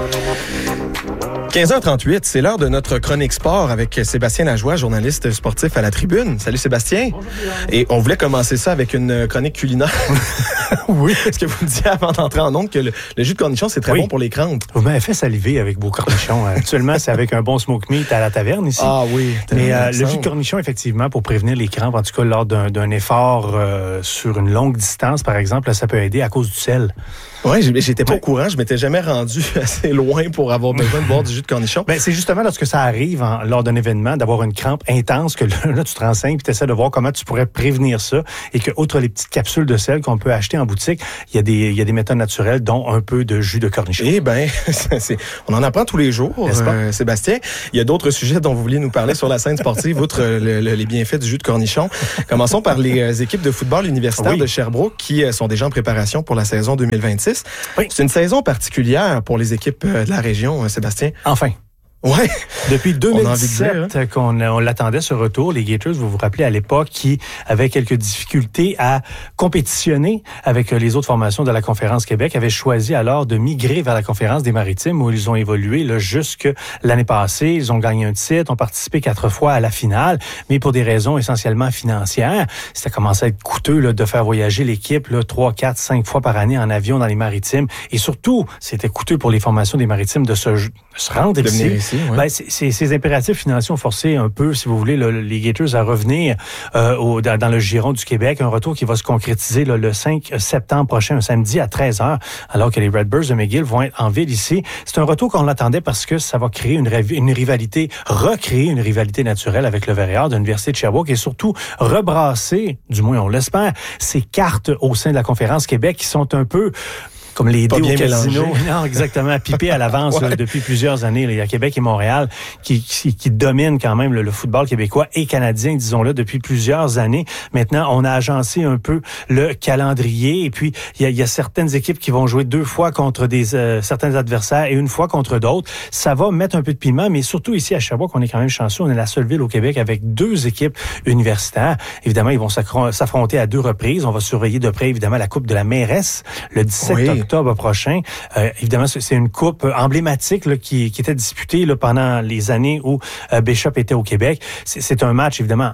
15h38, c'est l'heure de notre chronique sport avec Sébastien Lajoie, journaliste sportif à La Tribune. Salut Sébastien. Bonjour. Et on voulait commencer ça avec une chronique culinaire. Oui. Est-ce que vous me disiez avant d'entrer en ondes que le jus de cornichon, c'est très bon pour les crampes? Vous m'avez fait saliver avec vos cornichons. Actuellement, c'est avec un bon smoke meat à la taverne ici. Ah oui. Mais le jus de cornichon, effectivement, pour prévenir les crampes, en tout cas lors d'un effort sur une longue distance, par exemple, ça peut aider à cause du sel. Oui, j'étais pas au courant. Je m'étais jamais rendu assez loin pour avoir besoin de boire du jus de cornichon. Ben, c'est justement lorsque ça arrive lors d'un événement d'avoir une crampe intense que là, tu te renseignes puis tu essaies de voir comment tu pourrais prévenir ça et que, outre les petites capsules de sel qu'on peut acheter en boutique, il y a des méthodes naturelles, dont un peu de jus de cornichon. Eh bien, on en apprend tous les jours, Sébastien. Il y a d'autres sujets dont vous vouliez nous parler sur la scène sportive, outre les bienfaits du jus de cornichon. Commençons par les équipes de football universitaire de Sherbrooke qui sont déjà en préparation pour la saison 2026. Oui. C'est une saison particulière pour les équipes de la région, Sébastien. Enfin. Ouais. Depuis 2017 qu'on l'attendait ce retour, les Gators, vous vous rappelez à l'époque, qui avaient quelques difficultés à compétitionner avec les autres formations de la Conférence Québec, avaient choisi alors de migrer vers la Conférence des Maritimes où ils ont évolué là, jusque l'année passée. Ils ont gagné un titre, ont participé 4 fois à la finale, mais pour des raisons essentiellement financières. Ça commençait à être coûteux là, de faire voyager l'équipe là, 3, 4, 5 fois par année en avion dans les Maritimes. Et surtout, c'était coûteux pour les formations des Maritimes de se rendre ici. Ouais. Ben, ces impératifs financiers ont forcé un peu, si vous voulez, les Gators à revenir dans le giron du Québec. Un retour qui va se concrétiser le 5 septembre prochain, un samedi à 13h, alors que les Redbirds de McGill vont être en ville ici. C'est un retour qu'on l'attendait parce que ça va créer recréer une rivalité naturelle avec le Verrières de l'Université de Sherbrooke et surtout rebrasser, du moins on l'espère, ces cartes au sein de la Conférence Québec qui sont un peu comme les dés au casino. Non, exactement. Pipé à l'avance depuis plusieurs années. Il y a Québec et Montréal qui dominent quand même le football québécois et canadien, disons-le, depuis plusieurs années. Maintenant, on a agencé un peu le calendrier et puis il y a certaines équipes qui vont jouer 2 fois contre certains adversaires et 1 fois contre d'autres. Ça va mettre un peu de piment, mais surtout ici à Sherbrooke, on est quand même chanceux. On est la seule ville au Québec avec 2 équipes universitaires. Évidemment, ils vont s'affronter à 2 reprises. On va surveiller de près, évidemment, la Coupe de la mairesse le 17 octobre prochain. Évidemment, c'est une coupe emblématique là, qui était disputée là, pendant les années où Bishop était au Québec. C'est un match, évidemment,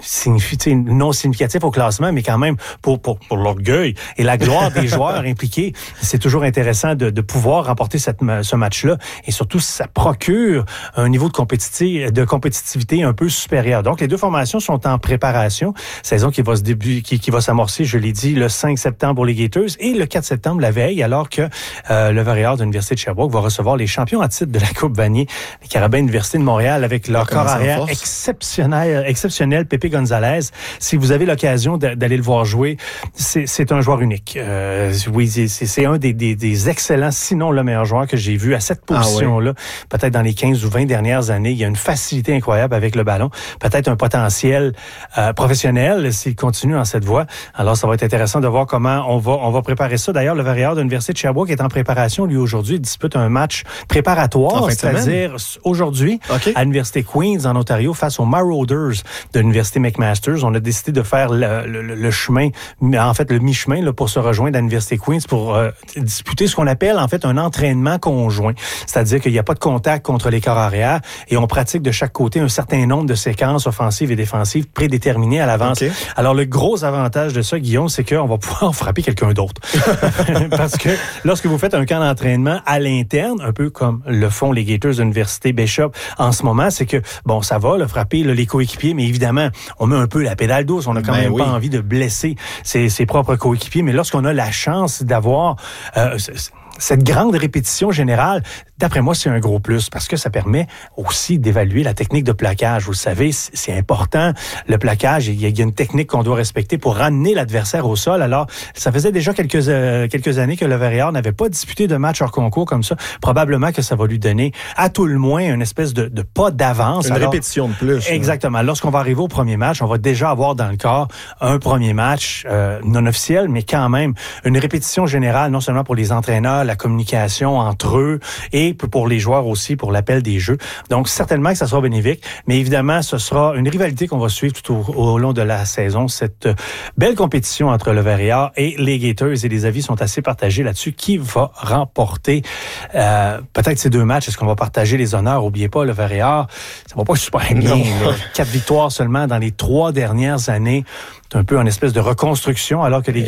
non significatif au classement, mais quand même pour l'orgueil et la gloire des joueurs impliqués, c'est toujours intéressant de pouvoir remporter ce match-là. Et surtout, ça procure un niveau de compétitivité un peu supérieur. Donc, les 2 formations sont en préparation. Saison qui va s'amorcer, je l'ai dit, le 5 septembre pour les Gators et le 4 septembre, la veille, alors que le Verrières de l'Université de Sherbrooke va recevoir les champions à titre de la Coupe Vanier, les Carabins de l'Université de Montréal, avec leur corps arrière exceptionnel, Pépé Gonzalez. Si vous avez l'occasion d'aller le voir jouer, c'est un joueur unique. Oui, c'est un des excellents, sinon le meilleur joueur que j'ai vu à cette position-là. Peut-être dans les 15 ou 20 dernières années. Il y a une facilité incroyable avec le ballon. Peut-être un potentiel professionnel s'il continue dans cette voie. Alors, ça va être intéressant de voir comment on va préparer ça. D'ailleurs, le Verrières de l'Université de Sherbrooke est en préparation, lui, aujourd'hui. Il dispute un match préparatoire, c'est-à-dire aujourd'hui, à l'Université Queen's en Ontario, face aux Marauders de l'Université McMaster. On a décidé de faire le chemin, en fait le mi-chemin là, pour se rejoindre à l'Université Queen's pour disputer ce qu'on appelle en fait un entraînement conjoint. C'est-à-dire qu'il n'y a pas de contact contre les corps arrière et on pratique de chaque côté un certain nombre de séquences offensives et défensives prédéterminées à l'avance. Okay. Alors le gros avantage de ça, Guillaume, c'est qu'on va pouvoir frapper quelqu'un d'autre. Parce que lorsque vous faites un camp d'entraînement à l'interne, un peu comme le font les Gators de l'Université Bishop en ce moment, c'est que, bon, ça va, frapper les coéquipiers, mais évidemment, on met un peu la pédale douce. On a quand même pas envie de blesser ses propres coéquipiers. Mais lorsqu'on a la chance d'avoir cette grande répétition générale, d'après moi, c'est un gros plus parce que ça permet aussi d'évaluer la technique de plaquage. Vous le savez, c'est important. Le plaquage, il y a une technique qu'on doit respecter pour ramener l'adversaire au sol. Alors, ça faisait déjà quelques années que le Verrières n'avait pas disputé de match hors concours comme ça. Probablement que ça va lui donner, à tout le moins, une espèce de pas d'avance. Une répétition de plus. Exactement. Là. Lorsqu'on va arriver au premier match, on va déjà avoir dans le corps un premier match non officiel, mais quand même une répétition générale, non seulement pour les entraîneurs, la communication entre eux et pour les joueurs aussi, pour l'appel des jeux. Donc, certainement que ça sera bénéfique, mais évidemment, ce sera une rivalité qu'on va suivre tout au long de la saison, cette belle compétition entre le Vert-et-Or et les Gators, et les avis sont assez partagés là-dessus. Qui va remporter peut-être ces deux matchs? Est-ce qu'on va partager les honneurs? N'oubliez pas, le Vert-et-Or, ça va pas super bien. 4 victoires seulement dans les 3 dernières années. C'est un peu une espèce de reconstruction, alors que les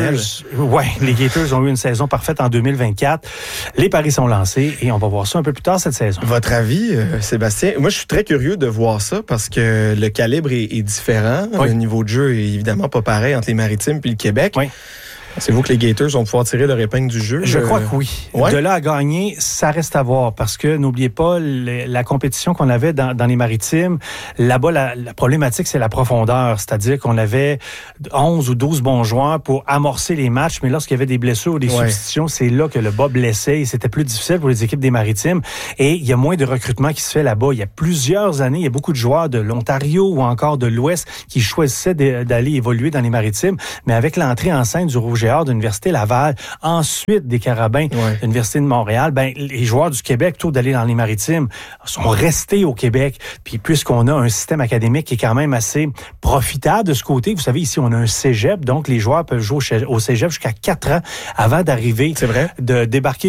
Gators ont eu une saison parfaite en 2024. Les paris sont lancés et on va voir ça un peu plus tard cette saison. Votre avis, Sébastien? Moi, je suis très curieux de voir ça parce que le calibre est différent. Oui. Le niveau de jeu est évidemment pas pareil entre les Maritimes puis le Québec. Oui. C'est vous que les Gators vont pouvoir tirer leur épingle du jeu? Je crois que oui. Ouais. De là à gagner, ça reste à voir parce que n'oubliez pas la compétition qu'on avait dans les Maritimes. Là-bas, la problématique, c'est la profondeur. C'est-à-dire qu'on avait 11 ou 12 bons joueurs pour amorcer les matchs, mais lorsqu'il y avait des blessures ou des substitutions, c'est là que le bas blessait et c'était plus difficile pour les équipes des Maritimes. Et il y a moins de recrutement qui se fait là-bas. Il y a plusieurs années, il y a beaucoup de joueurs de l'Ontario ou encore de l'Ouest qui choisissaient d'aller évoluer dans les Maritimes, mais avec l'entrée en scène du Rouge de l'Université Laval, ensuite des Carabins de l'Université de Montréal, les joueurs du Québec, plutôt d'aller dans les Maritimes, sont restés au Québec. Puis puisqu'on a un système académique qui est quand même assez profitable de ce côté, vous savez, ici, on a un cégep, donc les joueurs peuvent jouer au cégep jusqu'à 4 ans avant d'arriver, de débarquer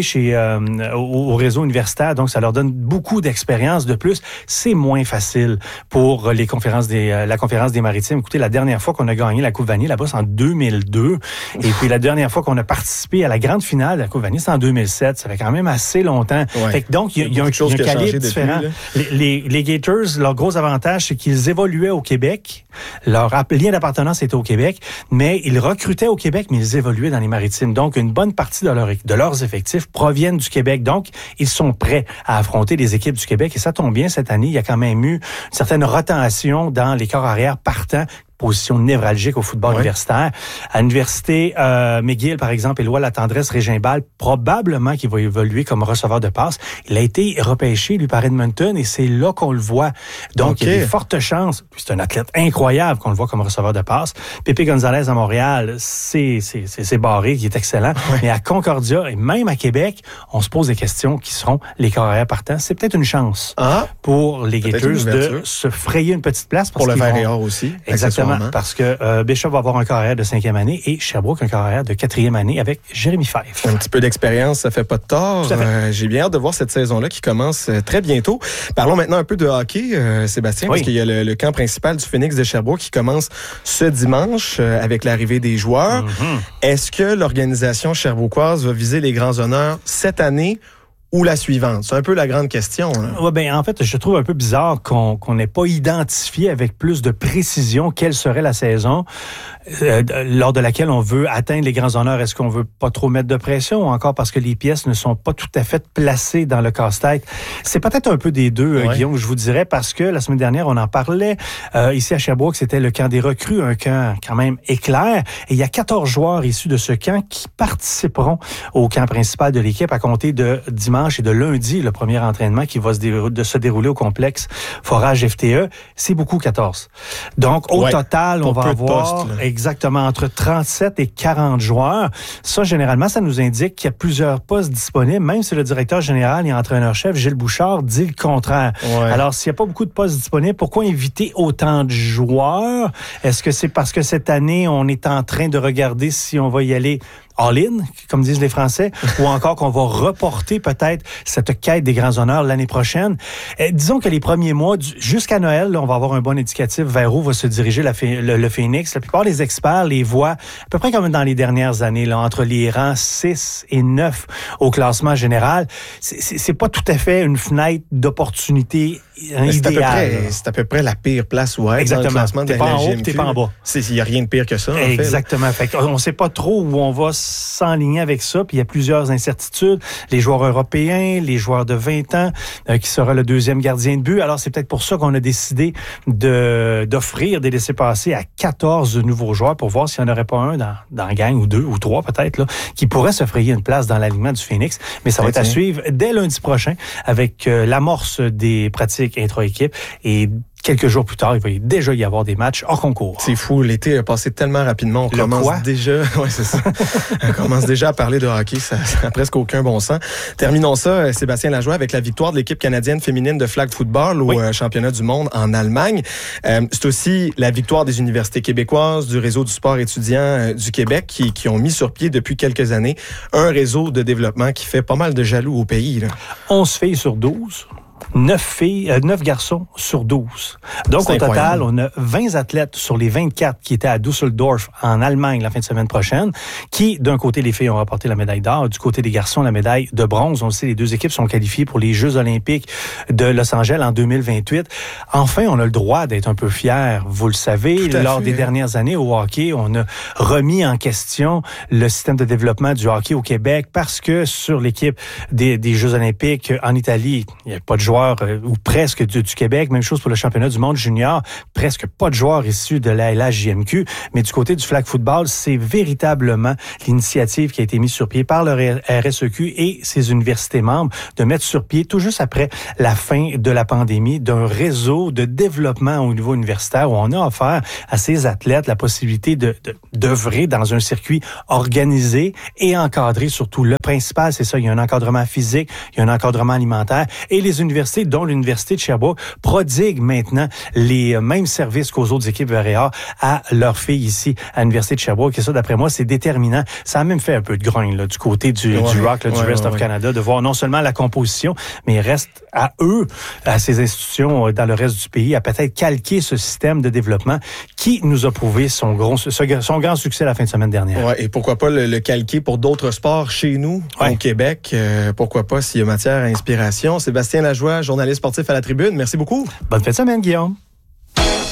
au réseau universitaire. Donc, ça leur donne beaucoup d'expérience. De plus, c'est moins facile pour la conférence des Maritimes. Écoutez, la dernière fois qu'on a gagné la Coupe Vanier là-bas, c'est en 2002. Et puis, la dernière fois qu'on a participé à la grande finale de la Coupe Vanier, c'est en 2007. Ça fait quand même assez longtemps. Fait que donc, il y a un calibre différent. Les Gators, leur gros avantage, c'est qu'ils évoluaient au Québec. Leur lien d'appartenance était au Québec, mais ils recrutaient au Québec, mais ils évoluaient dans les Maritimes. Donc, une bonne partie de leurs effectifs proviennent du Québec. Donc, ils sont prêts à affronter les équipes du Québec. Et ça tombe bien, cette année, il y a quand même eu une certaine rotation dans les corps arrière partants, position névralgique au football universitaire. À l'université McGill, par exemple, Éloi Latendresse, Régimbal, probablement qu'il va évoluer comme receveur de passe. Il a été repêché, lui, par Edmonton, et c'est là qu'on le voit. Donc, il y a des fortes chances. C'est un athlète incroyable qu'on le voit comme receveur de passe. Pépé Gonzalez à Montréal, c'est barré, qui est excellent. Mais à Concordia et même à Québec, on se pose des questions qui seront les carrières partants. C'est peut-être une chance pour les Gators de se frayer une petite place. Pour le Vert-et-Or aussi. Exactement. Parce que Bishop va avoir un carrière de 5e année et Sherbrooke un carrière de 4e année avec Jérémy Fife. Un petit peu d'expérience, ça fait pas de tort. J'ai bien hâte de voir cette saison-là qui commence très bientôt. Parlons maintenant un peu de hockey, Sébastien, parce qu'il y a le camp principal du Phoenix de Sherbrooke qui commence ce dimanche avec l'arrivée des joueurs. Est-ce que l'organisation sherbrookoise va viser les grands honneurs cette année ou la suivante? C'est un peu la grande question. Ouais, en fait, je trouve un peu bizarre qu'on n'ait pas identifié avec plus de précision quelle serait la saison lors de laquelle on veut atteindre les grands honneurs. Est-ce qu'on veut pas trop mettre de pression ou encore parce que les pièces ne sont pas tout à fait placées dans le casse-tête? C'est peut-être un peu des deux, Guillaume, je vous dirais, parce que la semaine dernière, on en parlait. Ici à Sherbrooke, c'était le camp des recrues, un camp quand même éclair. Et il y a 14 joueurs issus de ce camp qui participeront au camp principal de l'équipe à compter de dimanche et de lundi, le premier entraînement qui va se dérouler au complexe Forage FTE. C'est beaucoup, 14. Donc, au total, on va avoir exactement entre 37 et 40 joueurs. Ça, généralement, ça nous indique qu'il y a plusieurs postes disponibles, même si le directeur général et entraîneur-chef, Gilles Bouchard, dit le contraire. Alors, s'il n'y a pas beaucoup de postes disponibles, pourquoi inviter autant de joueurs? Est-ce que c'est parce que cette année, on est en train de regarder si on va y aller all-in, comme disent les Français, ou encore qu'on va reporter peut-être cette quête des grands honneurs l'année prochaine. Disons que les premiers mois, jusqu'à Noël, là, on va avoir un bon indicatif vers où va se diriger le Phoenix. La plupart des experts les voient à peu près comme dans les dernières années, là, entre les rangs 6 et 9 au classement général. C'est pas tout à fait une fenêtre d'opportunité idéale. C'est à peu près la pire place où être dans le classement de la GMQ. T'es pas en haut, t'es pas en bas. Il n'y a rien de pire que ça. Exactement. Fait on ne sait pas trop où on va s'enligner avec ça, puis il y a plusieurs incertitudes. Les joueurs européens, les joueurs de 20 ans, qui sera le deuxième gardien de but. Alors, c'est peut-être pour ça qu'on a décidé d'offrir des laissez-passer à 14 nouveaux joueurs pour voir s'il n'y en aurait pas un dans la gang, ou 2 ou 3 peut-être, là, qui pourrait se frayer une place dans l'alignement du Phoenix. Mais ça va être à suivre dès lundi prochain avec l'amorce des pratiques intra-équipe et quelques jours plus tard, il va déjà y avoir des matchs hors concours. C'est fou, l'été a passé tellement rapidement. On commence déjà, ouais, c'est ça. On commence déjà à parler de hockey, ça n'a presque aucun bon sens. Terminons ça, Sébastien Lajoie, avec la victoire de l'équipe canadienne féminine de flag football au championnat du monde en Allemagne. C'est aussi la victoire des universités québécoises, du réseau du sport étudiant du Québec qui ont mis sur pied depuis quelques années un réseau de développement qui fait pas mal de jaloux au pays. Là. 11 filles sur 12. 9 garçons sur 12. Donc, au total, on a 20 athlètes sur les 24 qui étaient à Düsseldorf, en Allemagne, la fin de semaine prochaine, qui, d'un côté, les filles ont remporté la médaille d'or, du côté des garçons, la médaille de bronze. On le sait, les deux équipes sont qualifiées pour les Jeux olympiques de Los Angeles en 2028. Enfin, on a le droit d'être un peu fiers. Vous le savez, lors des dernières années au hockey, on a remis en question le système de développement du hockey au Québec parce que sur l'équipe des Jeux olympiques en Italie, il n'y a pas de joueurs ou presque du Québec. Même chose pour le championnat du monde junior. Presque pas de joueurs issus de la LHJMQ. Mais du côté du flag football, c'est véritablement l'initiative qui a été mise sur pied par le RSEQ et ses universités membres de mettre sur pied, tout juste après la fin de la pandémie, d'un réseau de développement au niveau universitaire où on a offert à ces athlètes la possibilité d'œuvrer dans un circuit organisé et encadré surtout. Le principal, c'est ça. Il y a un encadrement physique, il y a un encadrement alimentaire et les universités, dont l'Université de Sherbrooke, prodigue maintenant les mêmes services qu'aux autres équipes VRA à leurs filles ici à l'Université de Sherbrooke. Et ça, d'après moi, c'est déterminant. Ça a même fait un peu de grogne là, du côté du ROC, du Rest of Canada, de voir non seulement la composition, mais il reste à eux, à ces institutions dans le reste du pays, à peut-être calquer ce système de développement qui nous a prouvé son grand succès la fin de semaine dernière. Ouais, et pourquoi pas le calquer pour d'autres sports chez nous, au Québec. Pourquoi pas s'il y a matière à inspiration. Sébastien Lajoie, journaliste sportif à la Tribune. Merci beaucoup. Bonne fin de semaine, Guillaume.